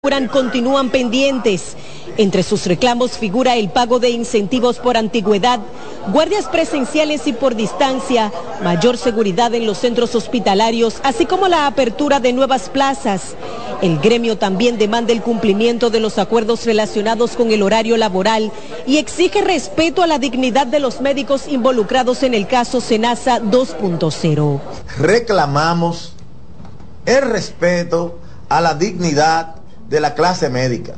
continúan pendientes. Entre sus reclamos figura el pago de incentivos por antigüedad, guardias presenciales y por distancia, mayor seguridad en los centros hospitalarios, así como la apertura de nuevas plazas. El gremio también demanda el cumplimiento de los acuerdos relacionados con el horario laboral y exige respeto a la dignidad de los médicos involucrados en el caso Senasa 2.0. Reclamamos el respeto a la dignidad de la clase médica.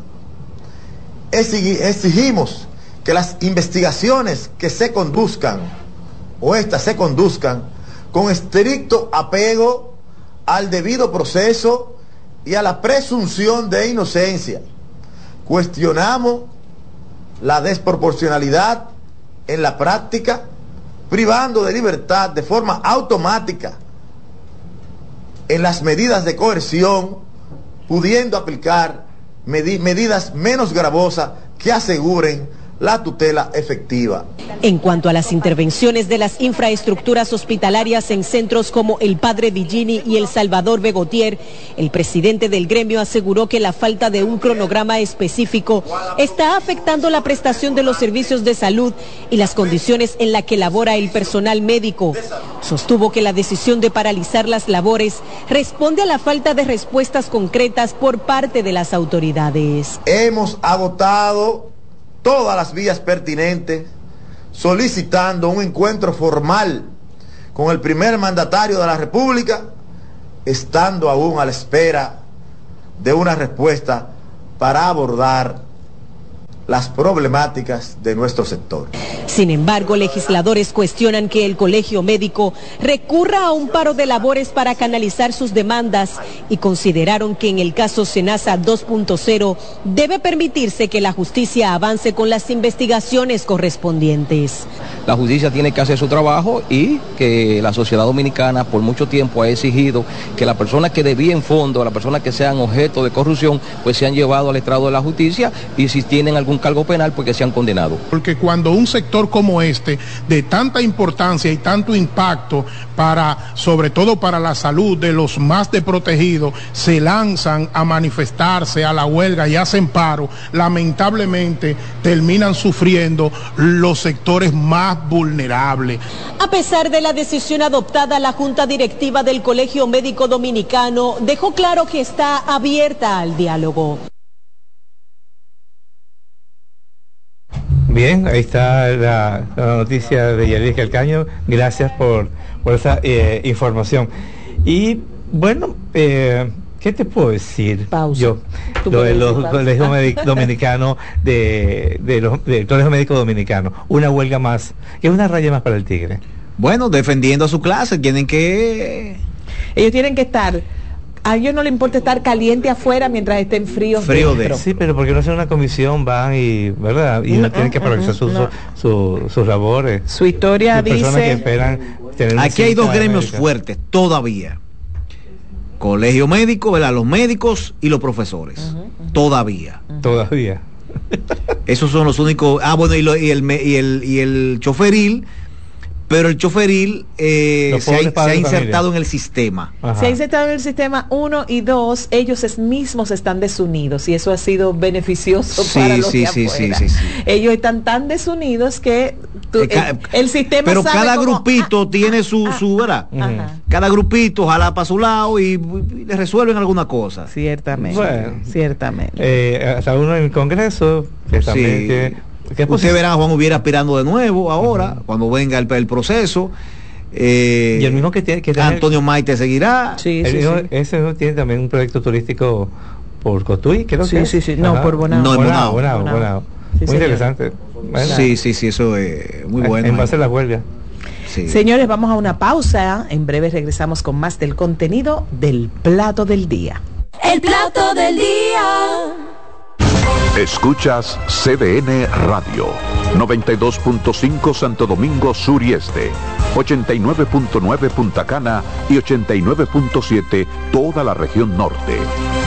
Exigimos que las investigaciones que se conduzcan, o estas se conduzcan, con estricto apego al debido proceso y a la presunción de inocencia. Cuestionamos la desproporcionalidad en la práctica, privando de libertad de forma automática en las medidas de coerción, pudiendo aplicar medidas menos gravosas que aseguren la tutela efectiva. En cuanto a las intervenciones de las infraestructuras hospitalarias en centros como el Padre Villini y el Salvador Begotier, el presidente del gremio aseguró que la falta de un cronograma específico está afectando la prestación de los servicios de salud y las condiciones en las que labora el personal médico. Sostuvo que la decisión de paralizar las labores responde a la falta de respuestas concretas por parte de las autoridades. Hemos agotado todas las vías pertinentes, solicitando un encuentro formal con el primer mandatario de la República, estando aún a la espera de una respuesta para abordar las problemáticas de nuestro sector. Sin embargo, legisladores cuestionan que el colegio médico recurra a un paro de labores para canalizar sus demandas y consideraron que en el caso Senasa 2.0 debe permitirse que la justicia avance con las investigaciones correspondientes. La justicia tiene que hacer su trabajo y que la sociedad dominicana por mucho tiempo ha exigido que las personas que debían fondos, las personas que sean objeto de corrupción, pues sean llevados al estrado de la justicia y si tienen algún cargo penal porque sean condenados. Porque cuando un sector como este, de tanta importancia y tanto impacto sobre todo para la salud de los más desprotegidos, se lanzan a manifestarse a la huelga y hacen paro, lamentablemente terminan sufriendo los sectores más vulnerables. A pesar de la decisión adoptada, la Junta Directiva del Colegio Médico Dominicano dejó claro que está abierta al diálogo. Bien, ahí está la noticia de Yarilis Calcaño. Gracias por esa información. Y bueno, ¿qué te puedo decir? Pausa. Yo, lo de los colegios dominicanos, del Colegio Médico Dominicano, una huelga más, que es una raya más para el tigre. Bueno, defendiendo a su clase, ellos tienen que estar. A ellos no les importa estar caliente afuera mientras estén fríos dentro. Sí, pero porque no hacen una comisión, van y, ¿verdad? Y no tienen que aprovechar sus labores. Su historia dice... Que esperan tener aquí hay dos gremios fuertes todavía. Colegio médico, ¿verdad? Los médicos y los profesores. Todavía. Esos son los únicos... bueno, y el choferil... Pero el choferil se ha insertado en el sistema. Ajá. Se ha insertado en el sistema, 1 y 2, ellos mismos están desunidos y eso ha sido beneficioso para los de afuera. Sí. Ellos están tan desunidos que el sistema pero sabe cada cómo, grupito tiene su ¿verdad? Cada grupito jala para su lado y le resuelven alguna cosa. Ciertamente. Bueno, hasta uno en el Congreso que también Usted verá a Juan Ubiera aspirando de nuevo ahora, cuando venga el proceso. Y el mismo que tiene Antonio Maite seguirá. Ese no tiene también un proyecto turístico por Cotuí, creo que. Sí. No, por Bonao. Bonao. Muy interesante. Bueno. Sí, eso es muy bueno. En base a la huelga. Sí. Señores, vamos a una pausa. En breve regresamos con más del contenido del plato del día. El plato del día. Escuchas CDN Radio, 92.5 Santo Domingo Sur y Este, 89.9 Punta Cana y 89.7 toda la región norte.